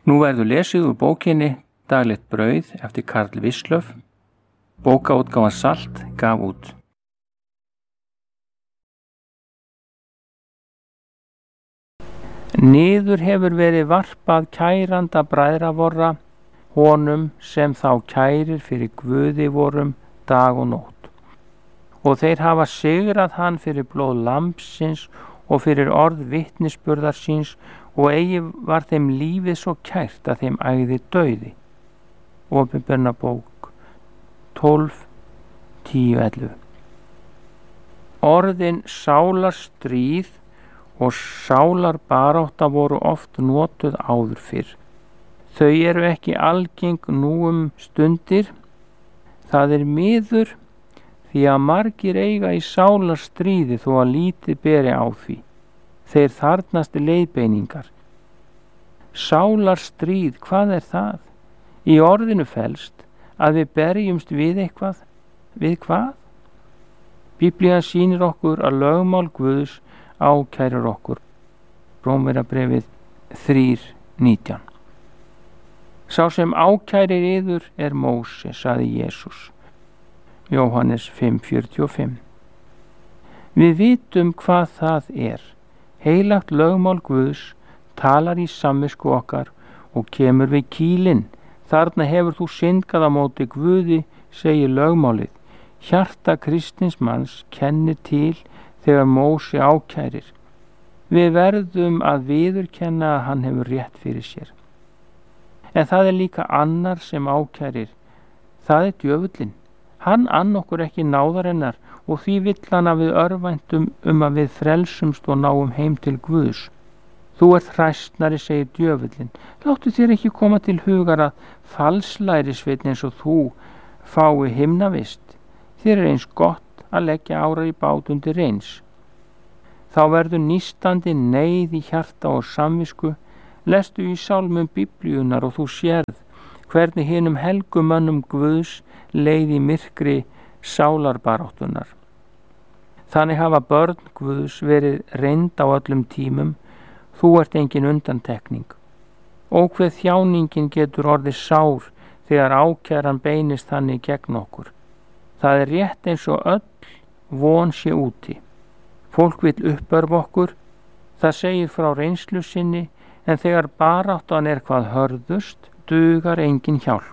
Nú verður lesið úr bókinni Daglegt brauð eftir Karl Wislöff. Bókaútgáfan Salt gaf út. Niður hefur verið varpað kæranda bræðra vorra, honum sem þá kærir fyrir Guði vorum dag og nótt. Og þeir hafa sigrað hann fyrir blóð lambsins og fyrir orð vitnisburðar síns, og eigi var þeim lífið svo kært að þeim ægði dauði. Opinberunarbók 12:10-11. Orðin sálarstríð og sálarbarátta voru oft notuð áður fyrr. Þau eru ekki algeng nú stundir. Það miður, því að margir eiga í sálarstríði þó að lítið beri á því. Þeir þarfnast leiðbeiningar. Sálarstríð, hvað það? Í orðinu felst að við berjumst við eitthvað. Við hvað? Biblían sýnir okkur að lögmál Guðs ákærir okkur. Rómverjabréfið 3:19. Sá sem ákærir yður Móse, sagði Jesús. Jóhannes 5:45. Við vitum hvað það Heilagt lögmál Guðs talar í samvisku okkar og kemur við kýlinn. Þarna hefur þú syndgað á móti Guði, segir lögmálið. Hjarta kristins manns kennir til þegar Móse ákærir. Við verðum að viðurkenna að hann hefur rétt fyrir sér. En það líka annar sem ákærir. Það djöfullinn. Hann ann okkur ekki náðarinnar og því vill hann að við örvæntum að við frelsumst og náum heim til Guðs. Þú ert hræstnari, segir djöfullinn. Láttu þér ekki koma til hugar að falslærisveinn eins og þú fái himnavist. Þér eins gott að leggja árar í bát undir eins. Þá verður nístandi neyð í hjarta og samvisku. Lestu í sálmum Biblíunar og þú sérð hvernig hinum helgu mönnum Guðs leið í myrkri sálarbaráttunar. Þannig hafa börn Guðs verið reynd á öllum tímum. Þú ert engin undantekning. Og hver þjáningin getur orðið sár þegar ákæran beinist þannig gegn okkur. Það rétt eins og öll von sé úti. Fólk vill uppörva okkur. Það segir frá reynslu sinni, en þegar baráttan hvað hörðust, dugar engin hjálp.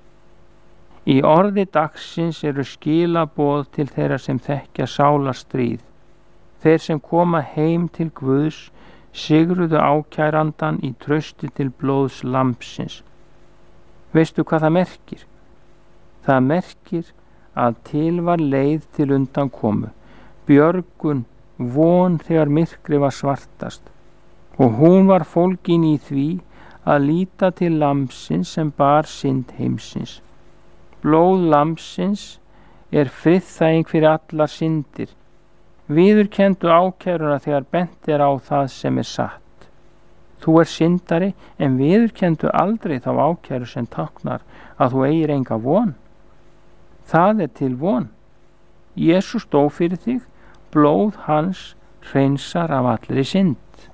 Í orði dagsins eru skilaboð til þeirra sem þekkja sálarstríð. Þeir sem koma heim til Guðs sigruðu ákærandan í trausti til blóðs lambsins. Veistu hvað það merkir? Það merkir að til var leið til undan komu, björgun, von þegar myrkri var svartast, og hún var fólgin í því að líta til lambsins sem bar synd heimsins. Blóð lambsins friðþæging fyrir allar syndir. Viðurkenndu ákæruna þegar bent á það sem satt. Þú syndari, en viðurkenndu aldrei þá ákæru sem táknar að þú eigir enga von. Það til von. Jesús dó fyrir þig, blóð hans hreinsar af allri synd.